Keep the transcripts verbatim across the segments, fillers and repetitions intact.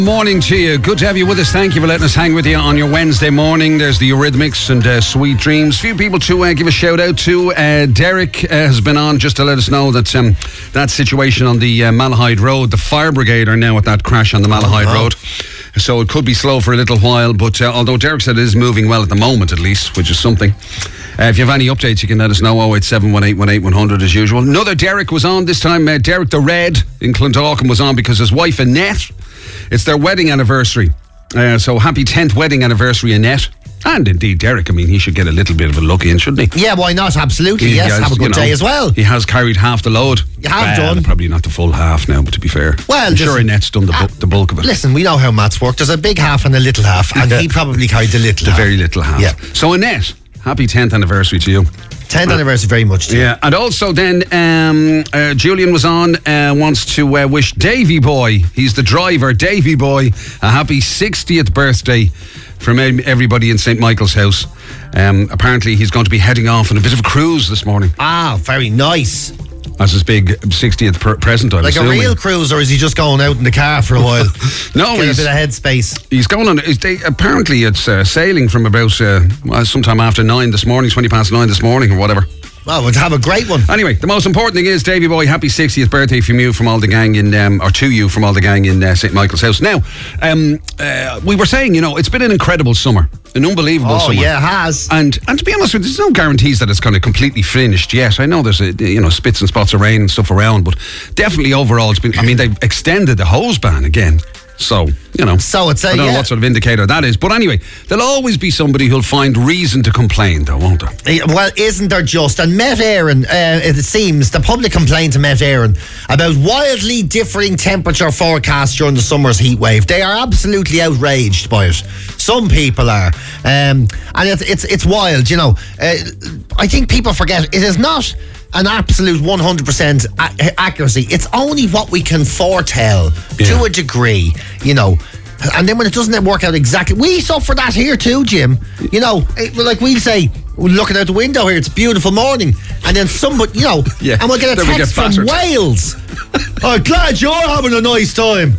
Morning to you. Good to have you with us. Thank you for letting us hang with you on your Wednesday morning. There's the Eurythmics and uh, Sweet Dreams. Few people to uh, give a shout out to. Uh, Derek uh, has been on just to let us know that um, that situation on the uh, Malahide Road, the fire brigade are now at that crash on the Malahide oh, Road. So it could be slow for a little while, but uh, although Derek said it is moving well at the moment at least, which is something. Uh, if you have any updates, you can let us know. oh eight seven, one eight one eight, one hundred as usual. Another Derek was on this time. Uh, Derek the Red in Clondalkin was on because his wife Annette, it's their wedding anniversary. Uh, so happy tenth wedding anniversary, Annette. And indeed, Derek, I mean, he should get a little bit of a look in, shouldn't he? Yeah, why not? Absolutely, He yes. has, Have a good you know, day as well. He has carried half the load. You have well, done. Probably not the full half now, but to be fair. Well, I'm just- sure Annette's done the, bu- the bulk of it. Listen, we know how maths work. There's a big half and a little half, and he probably carried the little The half. very little half. Yeah. So Annette, happy tenth anniversary to you. tenth anniversary, very much to you. Yeah, and also then um, uh, Julian was on, uh, wants to uh, wish Davy Boy, he's the driver, Davy Boy, a happy sixtieth birthday from everybody in Saint Michael's House. Um, apparently he's going to be heading off on a bit of a cruise this morning. Ah, very nice. As his big sixtieth per- present, I'm Like assuming. a real cruise, or is he just going out in the car for a while? No, Get a he's, bit of headspace. he's going on, is they, apparently it's uh, sailing from about uh, well, sometime after nine this morning, twenty past nine this morning or whatever. Well, we'll have a great one. Anyway, the most important thing is, Davy Boy, happy sixtieth birthday from you, from all the gang in, um, or to you from all the gang in uh, Saint Michael's House. Now, um, uh, we were saying, you know, it's been an incredible summer, an unbelievable Oh, summer. yeah, it has. And and to be honest with you, there's no guarantees that it's kind of completely finished yet. I know there's a, you know spits and spots of rain and stuff around, but definitely overall, it's been. I mean, they've extended the hose ban again. So, you know, So it's a, I don't know yeah. what sort of indicator that is. But anyway, there'll always be somebody who'll find reason to complain, though, won't there? Eh, Well, isn't there just? And Met Éireann, uh, it seems, the public complained to Met Éireann about wildly differing temperature forecasts during the summer's heat wave. They are absolutely outraged by it. Some people are. Um, and it's, it's, it's wild, you know. Uh, I think people forget it is not an absolute one hundred percent a- accuracy. It's only what we can foretell Yeah. to a degree, you know. And then when it doesn't work out exactly, we suffer that here too, Jim. You know, it, like we'll say, we're looking out the window here, it's a beautiful morning, and then somebody, you know, Yeah, and we'll get a then we text get from battered. Wales. I'm glad you're having a nice time.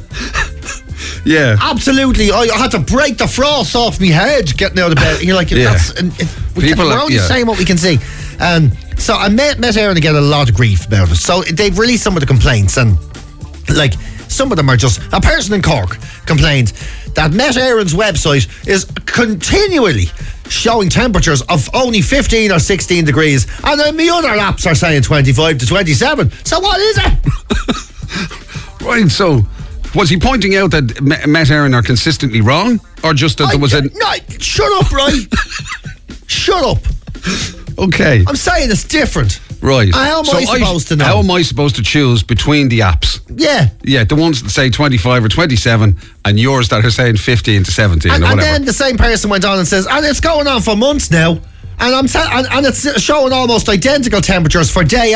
Yeah. Absolutely, I, I had to break the frost off my head getting out of bed. And you're like, Yeah. that's, and it, we People can, are- we're only yeah. saying what we can see. Um, so I met Met Éireann to get a lot of grief about it. So they've released some of the complaints, and like some of them are just. A person in Cork complained that Met Éireann's website is continually showing temperatures of only fifteen or sixteen degrees, and then the other apps are saying twenty-five to twenty-seven. So what is it? Right, so was he pointing out that Me- Met Éireann are consistently wrong? Or just that I, there was a... no, shut up, right? Shut up. Okay. I'm saying it's different. Right. How am So I supposed to know? How am I supposed to choose between the apps? Yeah. Yeah, the ones that say twenty-five or twenty-seven, and yours that are saying fifteen to seventeen And, or and whatever. then the same person went on and says, and it's going on for months now, and I'm te- and, and it's showing almost identical temperatures for day